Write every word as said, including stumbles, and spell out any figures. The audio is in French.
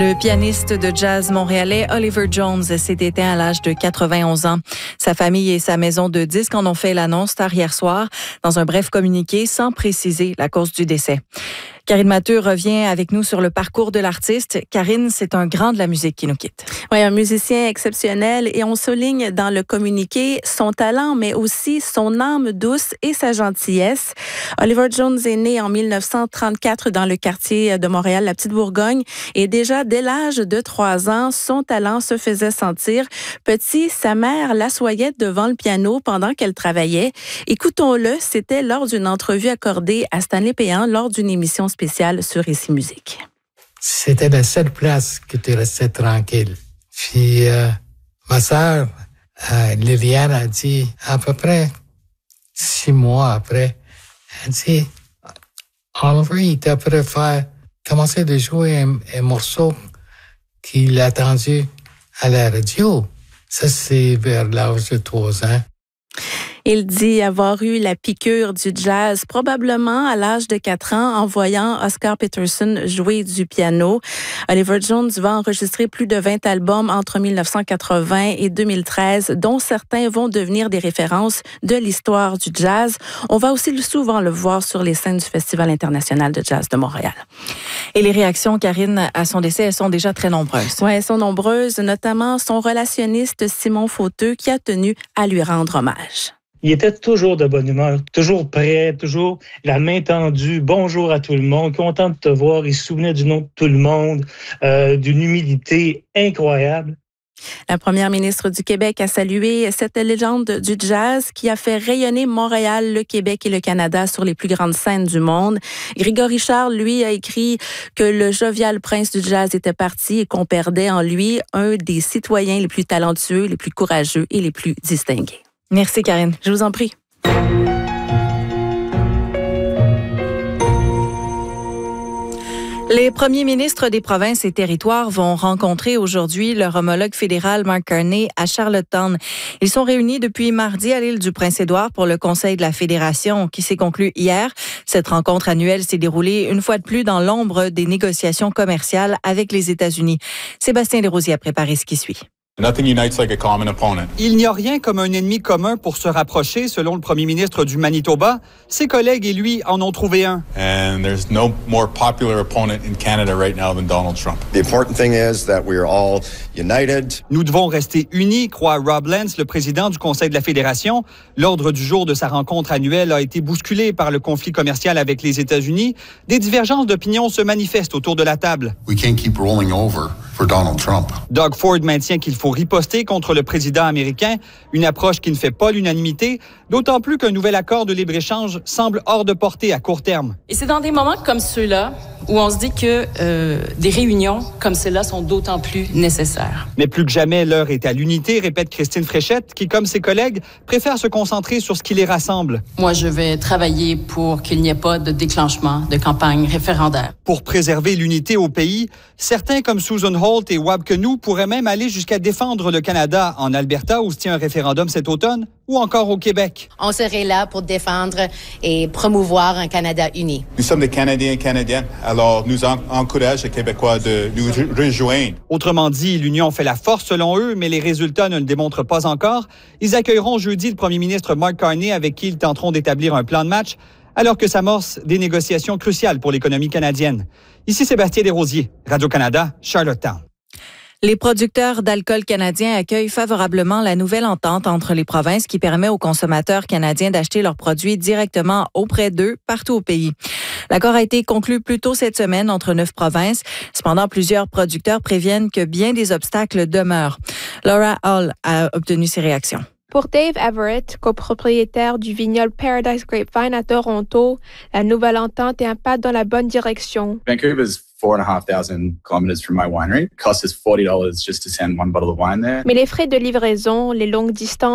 Le pianiste de jazz montréalais Oliver Jones s'est éteint à l'âge de quatre-vingt-onze ans. Sa famille et sa maison de disques en ont fait l'annonce tard hier soir dans un bref communiqué sans préciser la cause du décès. Karine Matteux revient avec nous sur le parcours de l'artiste. Karine, c'est un grand de la musique qui nous quitte. Oui, un musicien exceptionnel et on souligne dans le communiqué son talent, mais aussi son âme douce et sa gentillesse. Oliver Jones est né en dix-neuf cent trente-quatre dans le quartier de Montréal, la Petite Bourgogne, et déjà dès l'âge de trois ans, son talent se faisait sentir. Petit, sa mère l'assoyait devant le piano pendant qu'elle travaillait. Écoutons-le, c'était lors d'une entrevue accordée à Stanley Péan lors d'une émission spéciale sur Ici Musique. C'était la seule place que tu restais tranquille. Puis euh, ma sœur, euh, Liliane, a dit à peu près six mois après, elle dit Oliver, il t'a préféré commencer de jouer un, un morceau qu'il a entendu à la radio. Ça, c'est vers l'âge de trois ans. Il dit avoir eu la piqûre du jazz probablement à l'âge de quatre ans en voyant Oscar Peterson jouer du piano. Oliver Jones va enregistrer plus de vingt albums entre dix-neuf cent quatre-vingts et deux mille treize, dont certains vont devenir des références de l'histoire du jazz. On va aussi souvent le voir sur les scènes du Festival international de jazz de Montréal. Et les réactions, Karine, à son décès, elles sont déjà très nombreuses. Oui, elles sont nombreuses, notamment son relationniste Simon Fauteux qui a tenu à lui rendre hommage. Il était toujours de bonne humeur, toujours prêt, toujours la main tendue. Bonjour à tout le monde, content de te voir. Il se souvenait du nom de tout le monde, euh, d'une humilité incroyable. La première ministre du Québec a salué cette légende du jazz qui a fait rayonner Montréal, le Québec et le Canada sur les plus grandes scènes du monde. Grégory Charles, lui, a écrit que le jovial prince du jazz était parti et qu'on perdait en lui un des citoyens les plus talentueux, les plus courageux et les plus distingués. Merci, Karine. Je vous en prie. Les premiers ministres des provinces et territoires vont rencontrer aujourd'hui leur homologue fédéral Mark Carney à Charlottetown. Ils sont réunis depuis mardi à l'île du Prince-Édouard pour le Conseil de la Fédération qui s'est conclu hier. Cette rencontre annuelle s'est déroulée une fois de plus dans l'ombre des négociations commerciales avec les États-Unis. Sébastien Desrosiers a préparé ce qui suit. Nothing unites like a common opponent. Il n'y a rien comme un ennemi commun pour se rapprocher, selon le premier ministre du Manitoba. Ses collègues et lui en ont trouvé un. And there's no more popular opponent in Canada right now than Donald Trump. The important thing is that we are all united. Nous devons rester unis, croit Rob Lance, le président du Conseil de la Fédération. L'ordre du jour de sa rencontre annuelle a été bousculé par le conflit commercial avec les États-Unis. Des divergences d'opinion se manifestent autour de la table. We can't keep rolling over for Donald Trump. Doug Ford maintient qu'il faut riposter contre le président américain, une approche qui ne fait pas l'unanimité, d'autant plus qu'un nouvel accord de libre-échange semble hors de portée à court terme. Et c'est dans des moments comme ceux-là où on se dit que euh, des réunions comme celles-là sont d'autant plus nécessaires. Mais plus que jamais, l'heure est à l'unité, répète Christine Fréchette, qui, comme ses collègues, préfère se concentrer sur ce qui les rassemble. Moi, je vais travailler pour qu'il n'y ait pas de déclenchement de campagne référendaire. Pour préserver l'unité au pays, certains comme Susan Holt et Wab Kenou pourraient même aller jusqu'à défendre le Canada en Alberta où se tient un référendum cet automne, ou encore au Québec. On serait là pour défendre et promouvoir un Canada uni. Nous sommes des Canadiens et Canadiennes, alors nous en- encourage les Québécois de nous re- rejoindre. Autrement dit, l'union fait la force selon eux, mais les résultats ne le démontrent pas encore. Ils accueilleront jeudi le premier ministre Mark Carney avec qui ils tenteront d'établir un plan de match, alors que s'amorcent des négociations cruciales pour l'économie canadienne. Ici Sébastien Desrosiers, Radio-Canada, Charlottetown. Les producteurs d'alcool canadiens accueillent favorablement la nouvelle entente entre les provinces qui permet aux consommateurs canadiens d'acheter leurs produits directement auprès d'eux partout au pays. L'accord a été conclu plus tôt cette semaine entre neuf provinces. Cependant, plusieurs producteurs préviennent que bien des obstacles demeurent. Laura Hall a obtenu ses réactions. Pour Dave Everett, copropriétaire du vignoble Paradise Grapevine à Toronto, la nouvelle entente est un pas dans la bonne direction. Vancouver's four and a half thousand kilometers from my winery. It costs us forty dollars just to send one bottle of wine there. Mais les frais de livraison, les longues distances